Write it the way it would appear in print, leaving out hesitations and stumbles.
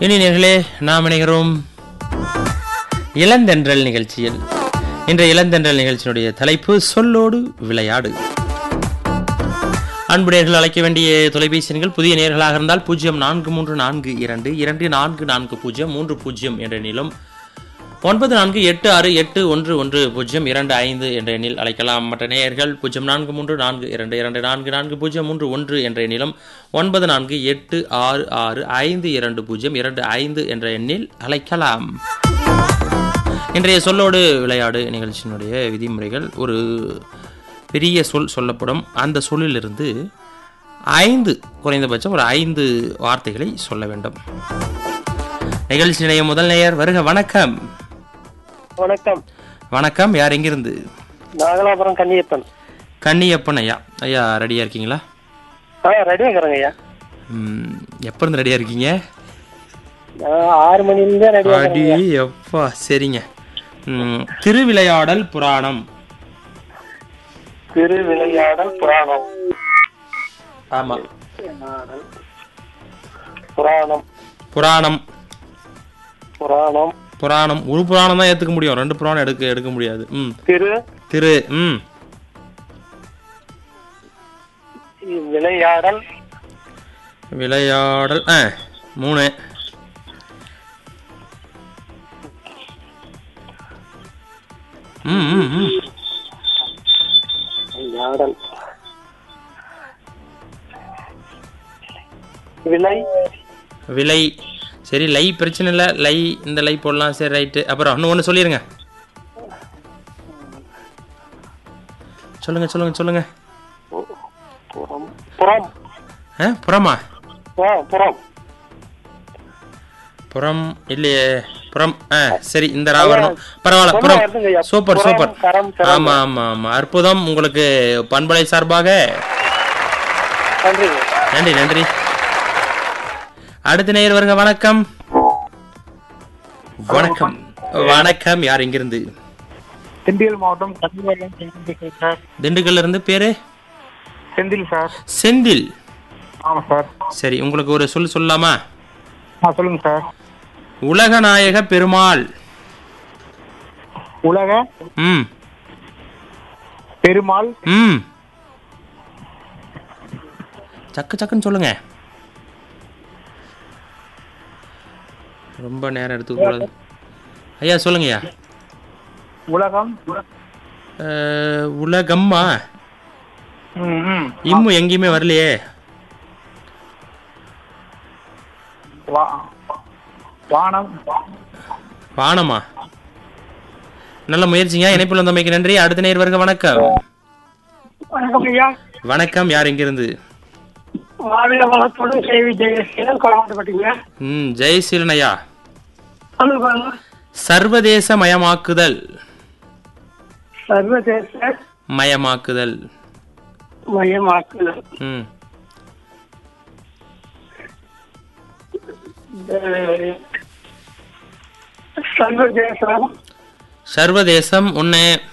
இனி நேர்களே நாம் இணைகிறோம் இளந்தென்றல் நிகழ்ச்சியில். இன்றைய இளந்தென்றல் நிகழ்ச்சியினுடைய தலைப்பு சொல்லோடு விளையாடு. அன்புடையர்கள் அழைக்க வேண்டிய தொலைபேசி எண்கள் புதிய நேர்களாக இருந்தால் 0434224440 என்ற எண்ணிலும் 9486811025 என்ற எண்ணில் அழைக்கலாம். மற்ற நேயர்கள் 043422444031 என்ற எண்ணிலும் 9486652025 என்ற எண்ணில் அழைக்கலாம். இன்றைய சொல்லோடு விளையாடு நிகழ்ச்சியினுடைய விதிமுறைகள்: ஒரு பெரிய சொல் சொல்லப்படும். அந்த சொல்லிலிருந்து 5 குறைந்தபட்சம் ஒரு 5 வார்த்தைகளை சொல்ல வேண்டும். நிகழ்ச்சி நிலைய முதல் நேயர் வருக. வணக்கம். வணக்கம். வணக்கம். யார் எங்கிருந்து? நாகலாபுரம் கன்னியப்பன். கன்னியப்பன் ஐயா. ஐயா ரெடியா இருக்கீங்களா? ரெடியா இருக்கிறேங்க ஐயா. எப்ப இருந்து ரெடியா இருக்கீங்க? 6 மணிலிருந்து ரெடியா இருக்கேன். எப்பா சரிங்க. திருவிளையாடல் புராணம். திருவிளையாடல் புராணம். ஆமா. புராணம் புராணம் புராணம் புராணம். ஒரு புராணம் தான் ஏத்துக்க முடியும், 2 புராணம் எடுக்க முடியாது. திரு திரு விளையாடல் விளையாடல் 3 விளையாடல் விலை விலை. சரி, லை பிரச்சனை இல்லை. லை இந்த லை போடலாம். சரி ரைட்டு. அப்புறம் இன்னும் ஒன்று சொல்லிடுங்க. சொல்லுங்க சொல்லுங்க சொல்லுங்க. புறம். புறமா? புறம் புறம் இல்லையே. புறம். சரி, இந்த ராவணம் பரவாயில்ல. புறம். Super super. ஆமா ஆமா ஆமா, அற்புதம். உங்களுக்கு பண்பலை சார்பாக நன்றி நன்றி. அடுத்த நேயர் வருங்க. வணக்கம். வணக்கம் வணக்கம். யார் எங்கிருந்து? திண்டுக்கல் மாவட்டம். திண்டுக்கல்ல இருந்து. பேரு? செந்தில் சார். செந்தில். ஆமா சார். சரி, உங்களுக்கு ஒரு சொல் சொல்லலாமா? சொல்லுங்க சார். உலகநாயக பெருமாள். உலக பெருமாள். சக்கு சக்குன்னு சொல்லுங்க. ரொம்ப நேரம் எடுத்துக்க கூடாது. ஐயா சொல்லுங்கய்யா. உலகம். உலகம்மா. இன்னும் எங்கேயுமே வரலையே. வானம். வானமா? நல்ல முயற்சிங்க. இணைப்பில் வந்தமைக்கு நன்றி. அடுத்த நேர் வருங்க. வணக்கம். வணக்கம் ஐயா. வணக்கம். யார் எங்கிருந்து? ஜெயசீலன் ஐயா. சர்வதேச மயமாக்குதல். சர்வதேச மயமாக்குதல். மயமாக்குதல். சர்வதேசம் ஒண்ணு.